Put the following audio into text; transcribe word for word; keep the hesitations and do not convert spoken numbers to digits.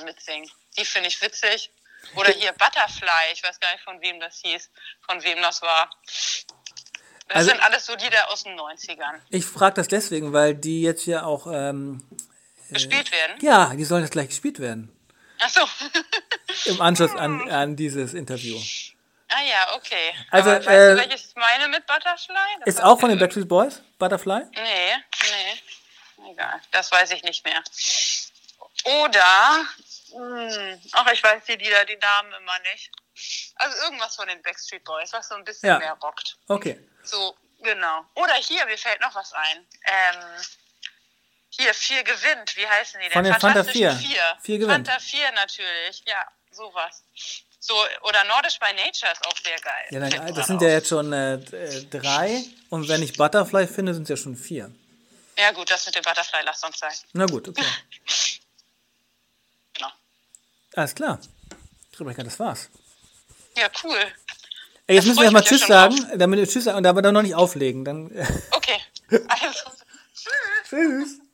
mitsingen. Die finde ich witzig. Oder hier Butterfly, ich weiß gar nicht, von wem das hieß, von wem das war. Das also, sind alles so Lieder aus den neunzigern. Ich frage das deswegen, weil die jetzt ja auch ähm, gespielt äh, werden? Ja, die sollen jetzt gleich gespielt werden. Ach so. Im Anschluss an, an dieses Interview. Ah ja, okay. Also, Aber weißt äh, du, welches ich meine mit Butterfly? Das ist auch von den Backstreet Boys, Butterfly? Nee, nee. Egal, das weiß ich nicht mehr. Oder, mh, ach, ich weiß die Lieder, die Namen immer nicht. Also irgendwas von den Backstreet Boys, was so ein bisschen ja. mehr rockt. Okay. So, genau. Oder hier, mir fällt noch was ein. Ähm, hier, vier gewinnt, wie heißen die denn? Von den Fanta vier. vier. vier gewinnt. Fanta vier natürlich, ja, sowas. So, oder Nordisch by Nature ist auch sehr geil. Ja, dann, das sind ja jetzt schon äh, drei. Und wenn ich Butterfly finde, sind es ja schon vier. Ja gut, das mit dem Butterfly lasst uns sein. Na gut, okay. Genau. Alles klar. Rebecca, das war's. Ja, cool. Ey, jetzt da müssen wir erstmal Tschüss ja sagen, drauf. damit wir Tschüss sagen und aber dann noch nicht auflegen. Dann, okay. Also, tschüss. Tschüss.